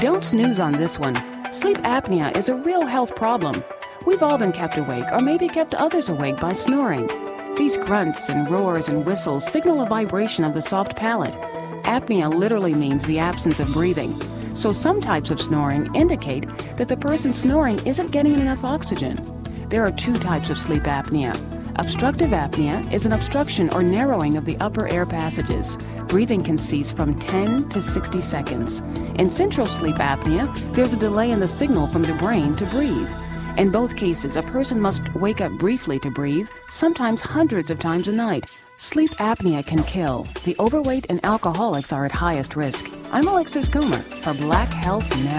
Don't snooze on this one. Sleep apnea is a real health problem. We've all been kept awake or maybe kept others awake by snoring. These grunts and roars and whistles signal a vibration of the soft palate. Apnea literally means the absence of breathing. So some types of snoring indicate that the person snoring isn't getting enough oxygen. There are two types of sleep apnea. Obstructive apnea is an obstruction or narrowing of the upper air passages. Breathing can cease from 10 to 60 seconds. In central sleep apnea, there's a delay in the signal from the brain to breathe. In both cases, a person must wake up briefly to breathe, sometimes hundreds of times a night. Sleep apnea can kill. The overweight and alcoholics are at highest risk. I'm Alexis Comer for Black Health Now.